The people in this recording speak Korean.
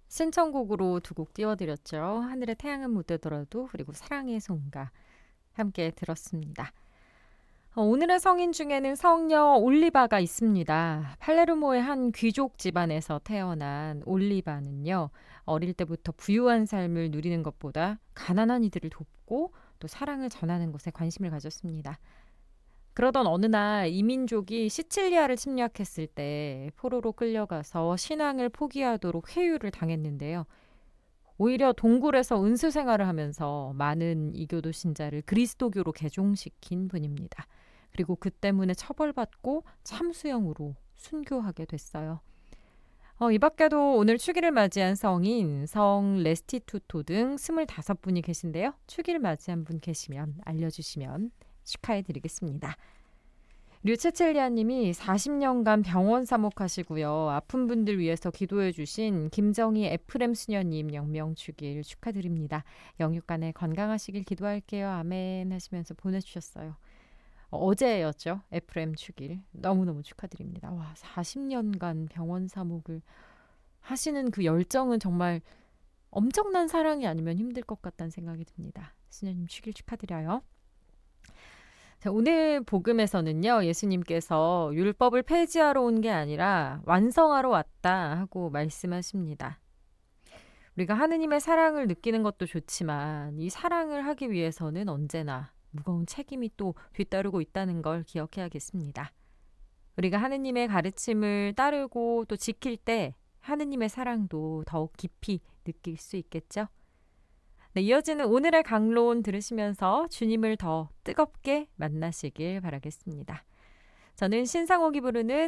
신청곡으로 두 곡 띄워드렸죠. 하늘의 태양은 못 되더라도 그리고 사랑의 송가 함께 들었습니다. 오늘의 성인 중에는 성녀 올리바가 있습니다. 팔레르모의 한 귀족 집안에서 태어난 올리바는요. 어릴 때부터 부유한 삶을 누리는 것보다 가난한 이들을 돕고 또 사랑을 전하는 것에 관심을 가졌습니다. 그러던 어느 날 이민족이 시칠리아를 침략했을 때 포로로 끌려가서 신앙을 포기하도록 회유를 당했는데요. 오히려 동굴에서 은수 생활을 하면서 많은 이교도 신자를 그리스도교로 개종시킨 분입니다. 그리고 그 때문에 처벌받고 참수형으로 순교하게 됐어요. 이 밖에도 오늘 축일을 맞이한 성인, 성 레스티투토 등 25분이 계신데요. 축일 맞이한 분 계시면 알려주시면 축하해드리겠습니다. 류체첼리아 님이 40년간 병원 사목하시고요. 아픈 분들 위해서 기도해 주신 김정희 에프렘 수녀님 영명축일 축하드립니다. 영육간에 건강하시길 기도할게요. 아멘 하시면서 보내주셨어요. 어제였죠. 에프렘 축일. 너무너무 축하드립니다. 와, 40년간 병원 사목을 하시는 그 열정은 정말 엄청난 사랑이 아니면 힘들 것 같다는 생각이 듭니다. 수녀님 축일 축하드려요. 자, 오늘 복음에서는요, 예수님께서 율법을 폐지하러 온 게 아니라 완성하러 왔다 하고 말씀하십니다. 우리가 하느님의 사랑을 느끼는 것도 좋지만 이 사랑을 하기 위해서는 언제나 무거운 책임이 또 뒤따르고 있다는 걸 기억해야겠습니다. 우리가 하느님의 가르침을 따르고 또 지킬 때 하느님의 사랑도 더욱 깊이 느낄 수 있겠죠? 네, 이어지는 오늘의 강론 들으시면서 주님을 더 뜨겁게 만나시길 바라겠습니다. 저는 신상옥이 부르는